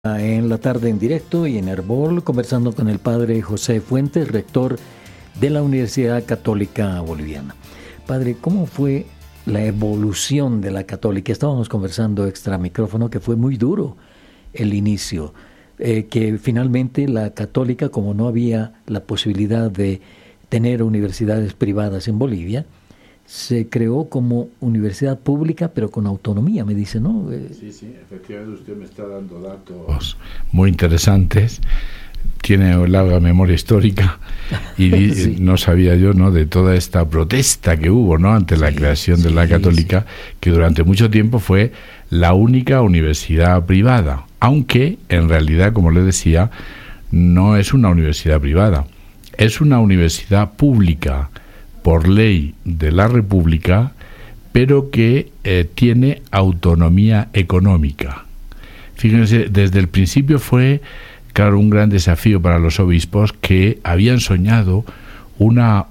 En la tarde en directo y en Herbol, conversando con el padre José Fuentes, rector de la Universidad Católica Boliviana. Padre, ¿cómo fue la evolución de la católica? Estábamos conversando extra micrófono que fue muy duro el inicio, que finalmente la católica, como no había la posibilidad de tener universidades privadas en Bolivia, se creó como universidad pública, pero con autonomía, me dice, ¿no? Sí, efectivamente usted me está dando datos muy interesantes. Tiene larga memoria histórica y sí. No sabía yo, ¿no?, de toda esta protesta que hubo, ¿no?, ante la creación de la católica, que durante mucho tiempo fue la única universidad privada, aunque en realidad, como le decía, no es una universidad privada, es una universidad pública por ley de la República, pero que tiene autonomía económica. Fíjense, desde el principio fue, claro, un gran desafío para los obispos que habían soñado una